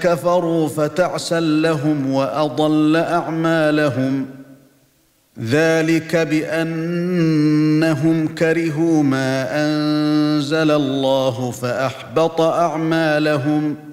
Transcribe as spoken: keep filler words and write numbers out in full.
كفروا فتعسا لهم وأضل أعمالهم ذلك بأنهم كرهوا ما أنزل الله فأحبط أعمالهم